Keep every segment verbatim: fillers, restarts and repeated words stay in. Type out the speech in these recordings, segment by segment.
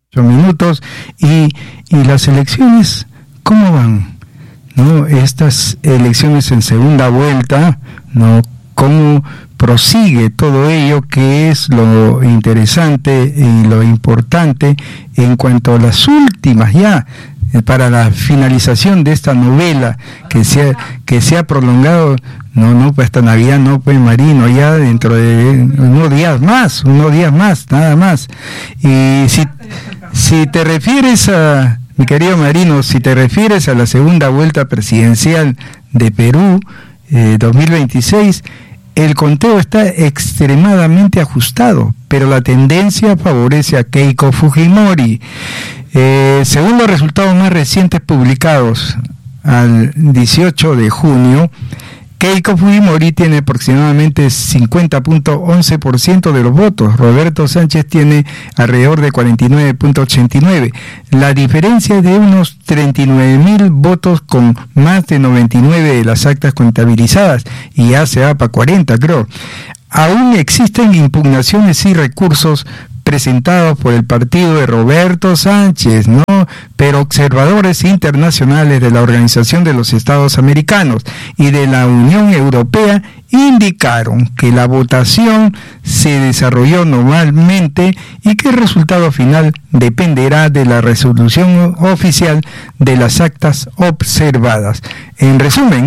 minutos. Y, y las elecciones, ¿cómo van? ¿No? Estas elecciones en segunda vuelta, ¿no? ¿Cómo prosigue todo ello, que es lo interesante y lo importante en cuanto a las últimas ya, eh, para la finalización de esta novela que se ha, que se ha prolongado, no, no, pues hasta Navidad, no, pues Marino, ya dentro de unos días más, unos días más, nada más. Y si, si te refieres a, mi querido Marino, si te refieres a la segunda vuelta presidencial de Perú, eh, dos mil veintiséis, el conteo está extremadamente ajustado, pero la tendencia favorece a Keiko Fujimori. Eh, según los resultados más recientes publicados al dieciocho de junio, Keiko Fujimori tiene aproximadamente cincuenta punto once por ciento de los votos. Roberto Sánchez tiene alrededor de cuarenta y nueve punto ochenta y nueve. La diferencia es de unos treinta y nueve mil votos, con más de noventa y nueve de las actas contabilizadas, y ya se va para cuarenta, creo. Aún existen impugnaciones y recursos presentados por el partido de Roberto Sánchez, ¿no? Pero observadores internacionales de la Organización de los Estados Americanos y de la Unión Europea indicaron que la votación se desarrolló normalmente y que el resultado final dependerá de la resolución oficial de las actas observadas. En resumen,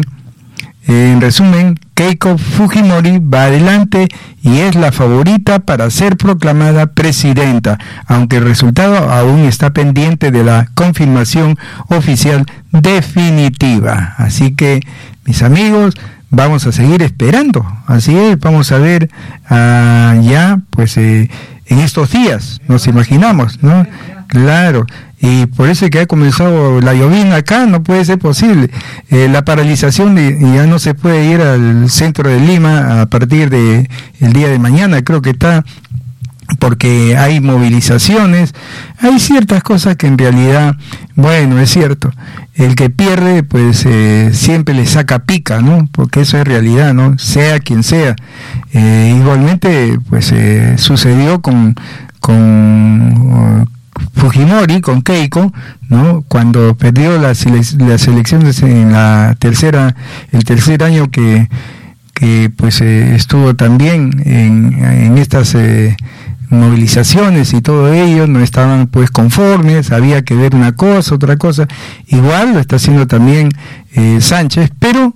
En resumen, Keiko Fujimori va adelante y es la favorita para ser proclamada presidenta, aunque el resultado aún está pendiente de la confirmación oficial definitiva. Así que, mis amigos, vamos a seguir esperando. Así es, vamos a ver uh, ya, pues, eh, en estos días, nos imaginamos, ¿no? Claro. Y por eso es que ha comenzado la llovina acá, no puede ser posible. Eh, la paralización de, ya no se puede ir al centro de Lima a partir de el día de mañana, creo que está, porque hay movilizaciones, hay ciertas cosas que en realidad, bueno, es cierto, el que pierde, pues eh, siempre le saca pica, ¿no? Porque eso es realidad, ¿no? Sea quien sea. Eh, igualmente, pues eh, sucedió con... con Fujimori, con Keiko, ¿no? Cuando perdió las, las elecciones en la tercera, el tercer año que, que pues eh, estuvo también en, en estas eh, movilizaciones y todo ello, no estaban pues conformes, había que ver una cosa, otra cosa. Igual lo está haciendo también eh, Sánchez, pero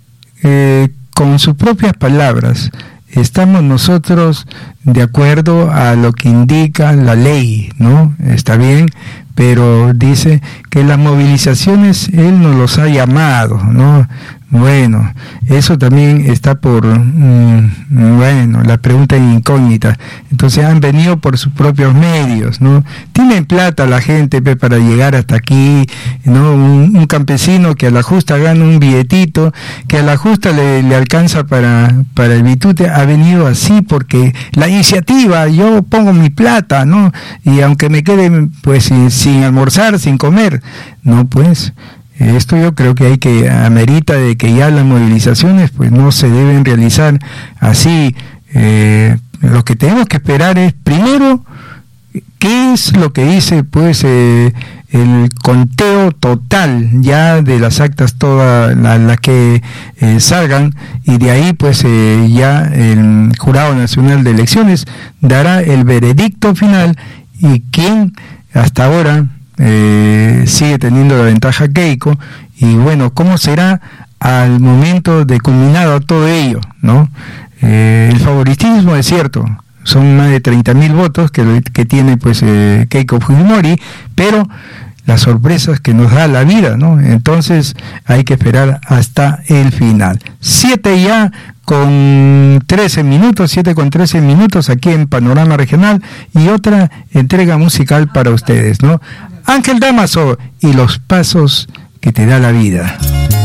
eh, con sus propias palabras. Estamos nosotros de acuerdo a lo que indica la ley, ¿no? Está bien, pero dice que las movilizaciones él nos los ha llamado, ¿no? Bueno, eso también está por, mmm, bueno, la pregunta incógnita. Entonces han venido por sus propios medios, ¿no? Tienen plata la gente pe, para llegar hasta aquí, ¿no? Un, un campesino que a la justa gana un billetito, que a la justa le, le alcanza para, para el bitute, ha venido así porque la iniciativa, yo pongo mi plata, ¿no? Y aunque me quede pues sin, sin almorzar, sin comer, no pues... Esto yo creo que hay que, amerita de que ya las movilizaciones pues no se deben realizar así. Eh, lo que tenemos que esperar es, primero, qué es lo que dice pues eh, el conteo total ya de las actas, todas las la que eh, salgan, y de ahí pues eh, ya el Jurado Nacional de Elecciones dará el veredicto final, y quién hasta ahora Eh, sigue teniendo la ventaja Keiko, y bueno, ¿cómo será al momento de culminado todo ello, ¿no? Eh, el favoritismo es cierto, son más de treinta mil votos que, que tiene pues eh, Keiko Fujimori, pero las sorpresas que nos da la vida, ¿no? Entonces hay que esperar hasta el final. Siete ya con trece minutos, siete con trece minutos aquí en Panorama Regional, y otra entrega musical para ustedes, ¿no? Ángel Dámaso y Los Pasos que te da la vida.